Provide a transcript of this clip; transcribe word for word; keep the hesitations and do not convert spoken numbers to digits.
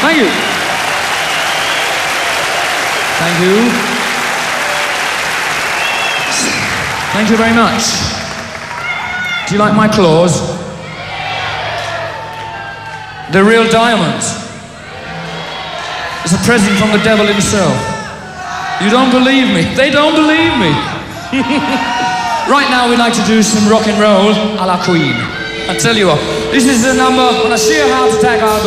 Thank you. Thank you. Thank you very much. Do you like my claws? They're real diamonds. It's a present from the devil himself. You don't believe me? They don't believe me. Right now we'd like to do some rock and roll a la Queen. I tell you what, this is the number on a sheer heart attack album.